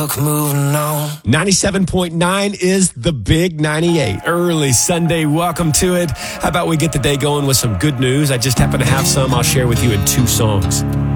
Moving on. 97.9 is the Big 98. Early Sunday, welcome to it. How about we get the day going with some good news? I just happen to have some I'll share with you in two songs.